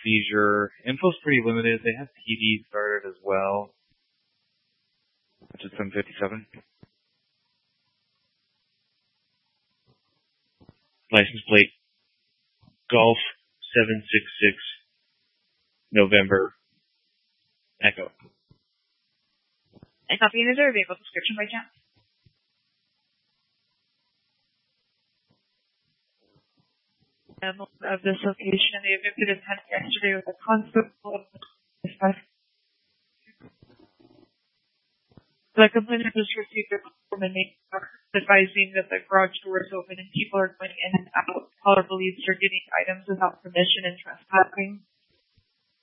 seizure. Info's pretty limited. They have PD started as well, which is 757. License plate Golf 766 November Echo. And copy user vehicle description by chance. Of this location, the evicted attended yesterday with a constable. The complainant just received a call from a neighbor advising that the garage door is open and people are going in and out. Caller believes they're getting items without permission and trespassing.